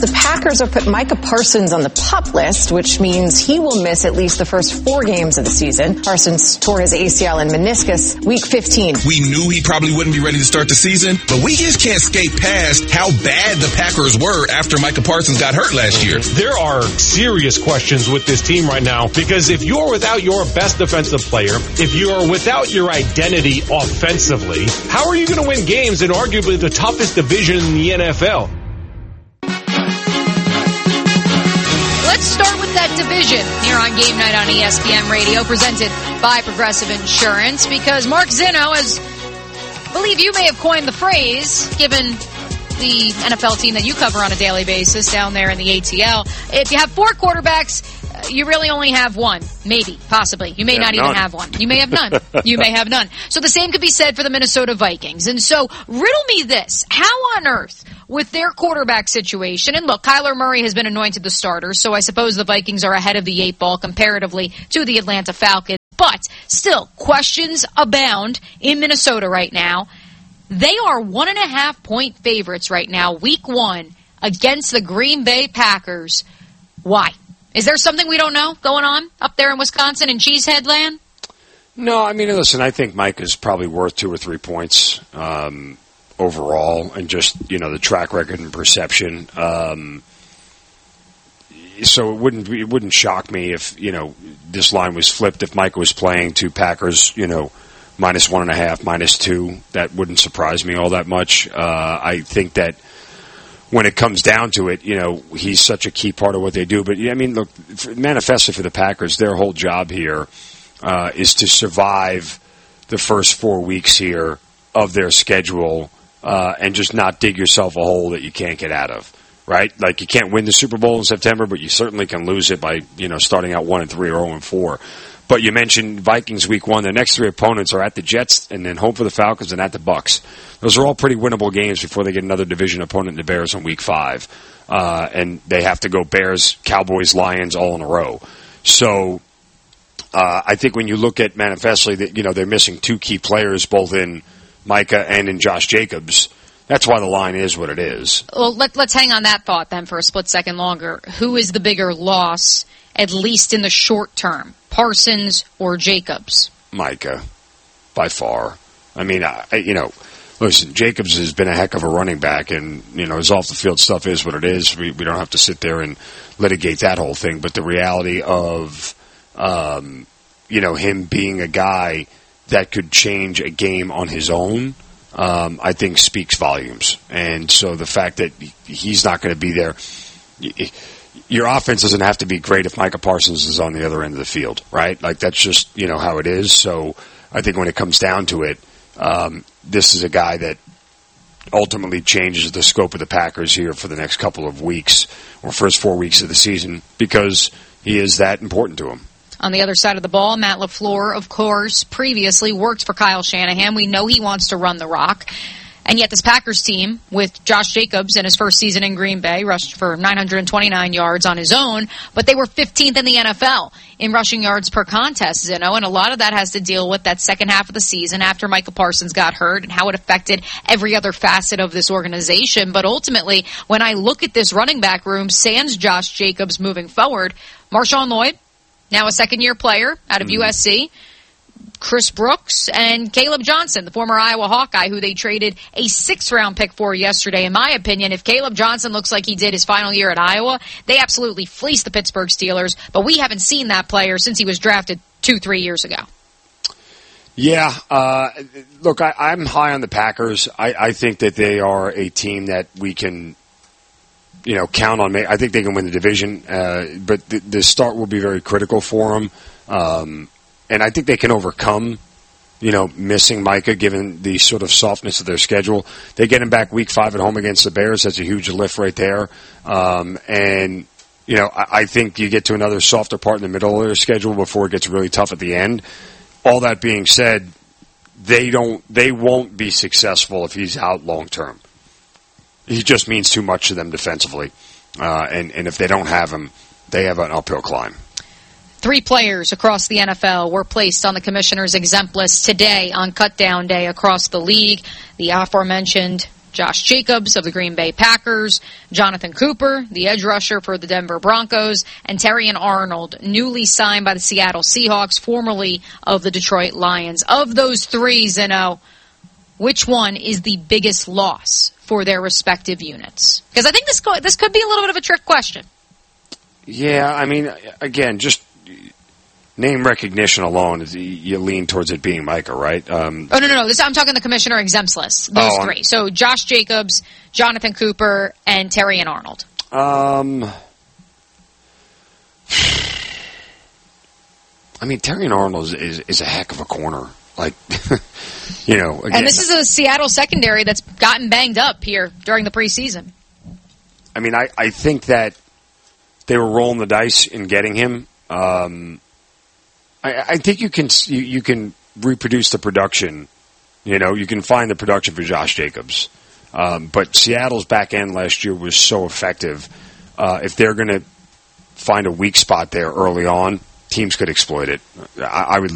the Packers have put Micah Parsons on the PUP list, which means he will miss at least the first 4 games of the season. Parsons tore his ACL and meniscus week 15. We knew he probably wouldn't be ready to start the season, but we just can't skate past how bad the Packers were after Micah Parsons got hurt last year. There are serious questions with this team right now, because if you're without your best defensive player, if you're without your identity offensively, how are you going to win games in arguably the toughest division in the NFL? Let's start with that division here on Game Night on ESPN Radio, presented by Progressive Insurance, because Mark Zinno, as I believe you may have coined the phrase, given the NFL team that you cover on a daily basis down there in the ATL, if you have 4 quarterbacks, you really only have one. Maybe, possibly. You may not even have one. You may have none. You may have none. So the same could be said for the Minnesota Vikings. And so, riddle me this. How on earth, with their quarterback situation, and look, Kyler Murray has been anointed the starter, so I suppose the Vikings are ahead of the 8 ball comparatively to the Atlanta Falcons. But still, questions abound in Minnesota right now. They are 1.5-point favorites right now, week 1, against the Green Bay Packers. Why? Is there something we don't know going on up there in Wisconsin in Cheesehead land? No, I mean, listen, I think Mike is probably worth 2 or 3 points overall, and just, the track record and perception. So it wouldn't shock me if, this line was flipped, if Mike was playing to Packers, -1.5, -2. That wouldn't surprise me all that much. I think that when it comes down to it, he's such a key part of what they do. But, look, manifestly for the Packers, their whole job here is to survive the first 4 weeks here of their schedule and just not dig yourself a hole that you can't get out of, right? Like, you can't win the Super Bowl in September, but you certainly can lose it by, starting out 1-3 or 0-4. But you mentioned Vikings week 1. Their next 3 opponents are at the Jets and then home for the Falcons and at the Bucs. Those are all pretty winnable games before they get another division opponent, the Bears, on week 5. And they have to go Bears, Cowboys, Lions all in a row. So I think when you look at manifestly that, they're missing 2 key players, both in Micah and in Josh Jacobs. That's why the line is what it is. Well, let's hang on that thought then for a split second longer. Who is the bigger loss, at least in the short term? Parsons or Jacobs? Micah, by far. I mean, listen, Jacobs has been a heck of a running back, and, his off-the-field stuff is what it is. We don't have to sit there and litigate that whole thing. But the reality of, him being a guy that could change a game on his own, I think speaks volumes. And so the fact that he's not going to be there, your offense doesn't have to be great if Micah Parsons is on the other end of the field, right? Like, that's just, how it is. So I think when it comes down to it, this is a guy that ultimately changes the scope of the Packers here for the next couple of weeks or first 4 weeks of the season, because he is that important to him. On the other side of the ball, Matt LaFleur, of course, previously worked for Kyle Shanahan. We know he wants to run the rock. And yet this Packers team, with Josh Jacobs in his first season in Green Bay, rushed for 929 yards on his own, but they were 15th in the NFL in rushing yards per contest, and a lot of that has to deal with that second half of the season after Micah Parsons got hurt and how it affected every other facet of this organization. But ultimately, when I look at this running back room, sans Josh Jacobs moving forward, Marshawn Lloyd, now a second-year player out of USC, Chris Brooks, and Caleb Johnson, the former Iowa Hawkeye, who they traded a 6th-round pick for yesterday. In my opinion, if Caleb Johnson looks like he did his final year at Iowa, they absolutely fleeced the Pittsburgh Steelers, but we haven't seen that player since he was drafted 2-3 years ago. Yeah, look, I'm high on the Packers. I think that they are a team that we can, count on. I think they can win the division, but the start will be very critical for them. And I think they can overcome, missing Micah, given the sort of softness of their schedule. They get him back week 5 at home against the Bears. That's a huge lift right there. And, I think you get to another softer part in the middle of their schedule before it gets really tough at the end. All that being said, they won't be successful if he's out long term. He just means too much to them defensively. And if they don't have him, they have an uphill climb. 3 players across the NFL were placed on the commissioner's exempt list today on cutdown day across the league. The aforementioned Josh Jacobs of the Green Bay Packers, Jonathan Cooper, the edge rusher for the Denver Broncos, and Terrion Arnold, newly signed by the Seattle Seahawks, formerly of the Detroit Lions. Of those three, Zeno, which one is the biggest loss for their respective units? Because I think this could be a little bit of a trick question. Yeah, I mean, again, just name recognition alone, you lean towards it being Micah, right? No. I'm talking the commissioner exempts list. Those three. So Josh Jacobs, Jonathan Cooper, and Terrion Arnold. I mean, Terrion Arnold is a heck of a corner. Like, again. And this is a Seattle secondary that's gotten banged up here during the preseason. I mean, I think that they were rolling the dice in getting him. I think you can reproduce the production. You can find the production for Josh Jacobs. But Seattle's back end last year was so effective. If they're going to find a weak spot there early on, teams could exploit it. I would